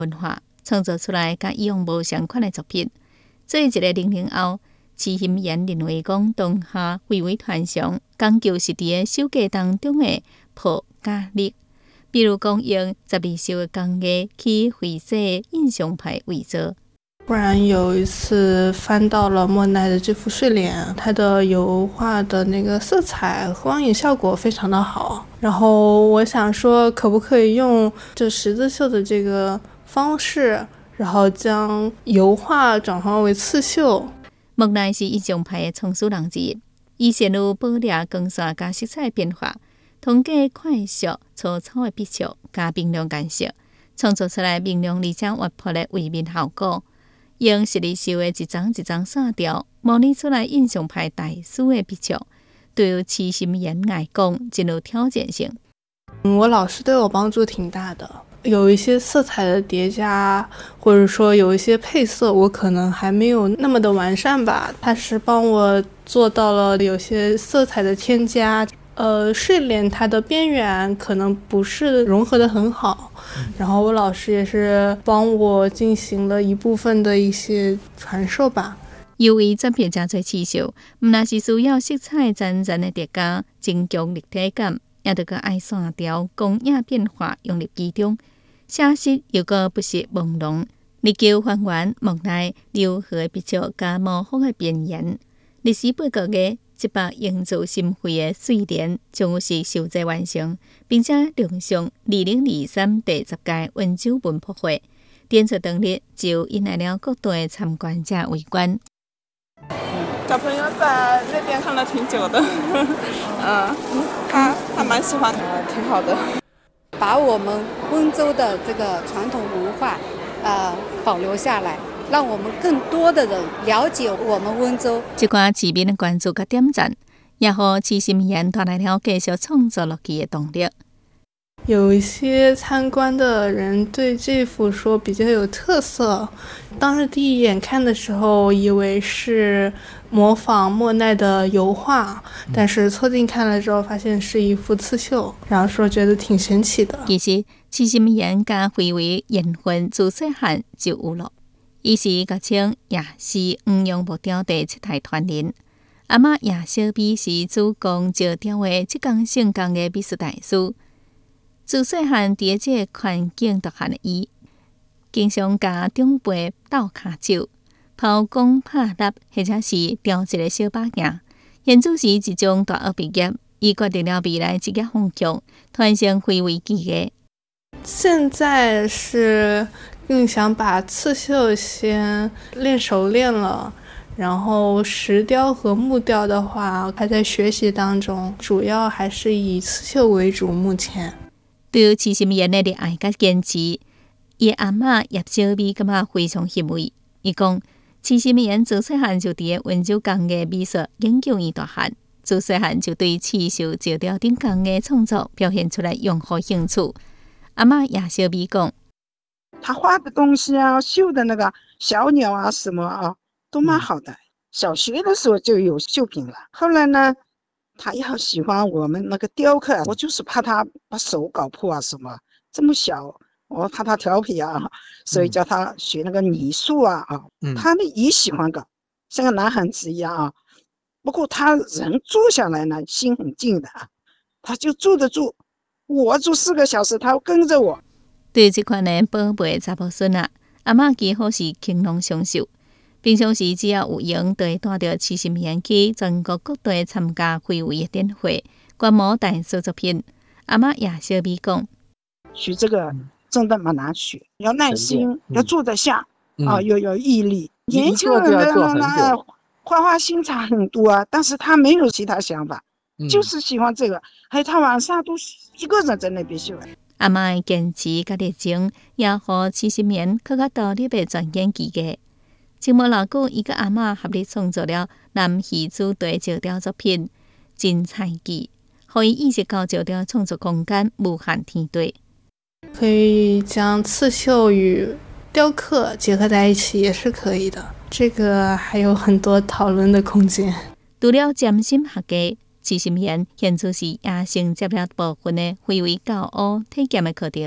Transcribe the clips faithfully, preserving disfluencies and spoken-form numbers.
文化，创作出来甲以往无相款的作品。做一个零零后，齐心妍认为讲当下蔚为传承，讲究是伫个手艺当中的破加力。比如讲用十二手的工艺去绘制印象派为主。 忽然有一次翻到了莫奈的这幅睡莲，它的油画的那个色彩光影效果非常的好，然后我想说可不可以用这十字绣的这个方式，然后将油画转化为刺绣。 莫奈是印象派的创始人之一，伊陷入保留光线加色彩变化，通过快速粗糙的笔触加明亮颜色，创作出来明亮而且活泼的位面效果。用十二手的一张一张线条模拟出来印象派大师的笔触，对于齐心妍来讲真有挑战性。 我老师对我帮助挺大的，有一些色彩的叠加，或者说有一些配色我可能还没有那么的完善吧，他是帮我做到了有些色彩的添加。呃，睡莲它的边缘可能不是融合的很好，然后我老师也是帮我进行了一部分的一些传授吧。 由于作品真侪刺绣，毋但是需要色彩层层的叠加，增强立体感，也得个爱线条、光影变化用入其中，写实又个不失朦胧，力求还原莫奈柔和的笔触加模糊的边缘。历史八个月。一百营造心扉的睡莲将有是修制完成，并且亮相二零二三第十届温州文博会。展出当日就引来了各地的参观者围观。 小朋友在那边看了挺久的，嗯，他他蛮喜欢，呃，挺好的。 把我们温州的这个传统文化，呃，保留下来。让我们更多的人了解我们温州。 这款市民的关注和点赞，也和齐心妍带来了继续创作落去的动力。 有一些参观的人对这幅说比较有特色，当时第一眼看的时候以为是模仿莫奈的油画，但是凑近看了之后发现是一幅刺绣，然后说觉得挺神奇的。 其实齐心妍甲惠为缘分自细汉就有了。伊是甲称夜市黄杨木雕第七代传人，阿嬷叶小美是主攻石雕的即工性工的美术大师。自细汉伫这环境独汉的伊，经常甲长辈斗骹手、抛弓拍蜡，或者是雕一个小把镜。现主是一种大学毕业，伊决定了未来职业方向，传承惠为技艺。 现在是更想把刺绣先练熟练了，然后石雕和木雕的话还在学习当中，主要还是以刺绣为主。目前对于齐心妍的热爱甲坚持，伊阿嬷叶小美感觉非常欣慰。伊讲，齐心妍自细汉就伫个温州工艺美术研究院大汉，自细汉就对刺绣、石雕等工艺创作表现出来浓厚兴趣。阿嬷叶小美讲， 他画的东西啊，绣的那个小鸟啊什么啊，都蛮好的。小学的时候就有绣品了，后来呢，他也好喜欢我们那个雕刻，我就是怕他把手搞破啊什么。这么小，我怕他调皮啊，所以叫他学那个泥塑啊啊，嗯、他呢也喜欢搞，像个男孩子一样啊。不过他人坐下来呢，心很静的啊，他就坐得住。我做四个小时，他跟着我。 对这款的宝贝查某孙啊，阿嬷几乎是倾囊相授。平常时只要有闲，就会带着齐心妍去全国各地参加惠为的展会、观摩大师作品。阿嬷叶小美讲， 学这个真的蛮难学，要耐心，嗯、要坐得下、嗯、啊，要有毅力。年轻人的呢，花花心肠很多啊，但是他没有其他想法。就是喜欢这个，还有他晚上都一个人在那边绣。 阿嬷的坚持甲热情，也和齐心妍更加投入的钻研技艺。前无偌久，伊甲阿嬷合力创作了南戏主题石雕作品《真彩记》，互伊意识到石雕创作空间无限天地。 可以将刺绣与雕刻结合在一起，也是可以的。这个还有很多讨论的空间。 除了占心学家。齐心妍现出是也承接了部分的惠为教学体验的课程，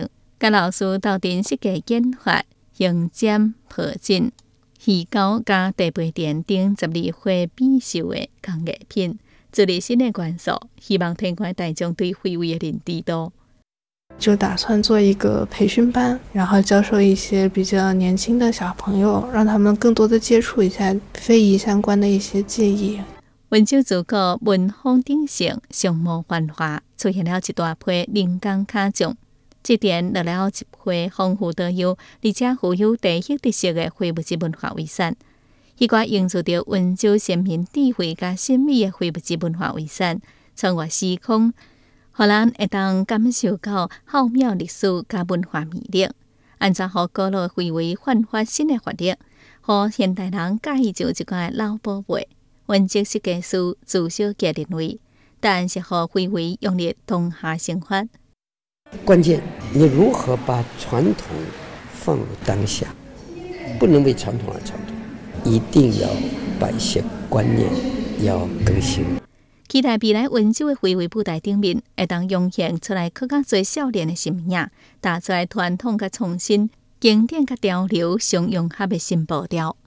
甲老师斗阵设计研发用尖破针、鱼钩加地杯垫等十二块必修的工艺品，自立新的元素，希望提高大众对非遗的认知度。 就打算做一个培训班，然后教授一些比较年轻的小朋友，让他们更多的接触一下非遗相关的一些技艺。 温州自古文风鼎盛，尚无繁华，出现了一大批人工卡匠。这点落了一批丰富多样，而且富有地域特色的非物质文化遗产。迄个营造着温州先民智慧甲神秘的非物质文化遗产，穿越时空，互人会当感受到浩渺历史甲文化魅力。安怎互古老非遗焕发新的活力，互现代人介意就一寡老宝贝？文职设计师朱小杰认为，答案是互非遗用力当下生活。 关键你如何把传统放入当下，不能为传统而传统，一定要把一些观念要更新。 期待未来温州的非遗舞台顶面，会当涌现出来更加多少年的新名，打出来传统甲创新、经典甲潮流相融合的新步调。